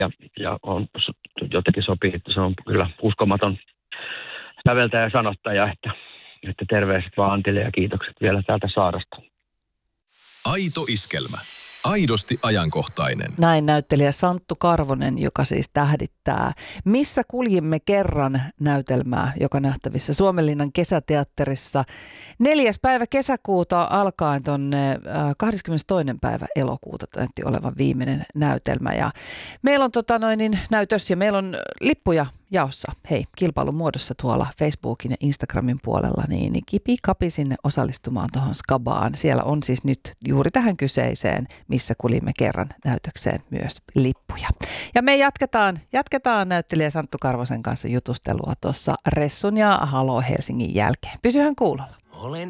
ja jotenkin sopii, että se on kyllä uskomaton säveltäjä ja sanottaja, että terveiset vaan Antille ja kiitokset vielä täältä saaresta. Aito iskelmä. Aidosti ajankohtainen. Näin näyttelijä Santtu Karvonen, joka siis tähdittää Missä kuljimme kerran -näytelmää, joka nähtävissä Suomenlinnan kesäteatterissa 4. päivä kesäkuuta alkaen tuonne 22. päivä elokuuta täytyy olevan viimeinen näytelmä. Ja meillä on näytös ja meillä on lippuja jaossa. Hei, kilpailun muodossa tuolla Facebookin ja Instagramin puolella, niin kipi sinne osallistumaan tuohon skabaan. Siellä on siis nyt juuri tähän kyseiseen Missä kuljimme kerran -näytökseen myös lippuja. Ja me jatketaan näyttelijä Santtu Karvosen kanssa jutustelua tuossa Ressun ja Halo Helsingin jälkeen. Pysyhän kuulolla. Olen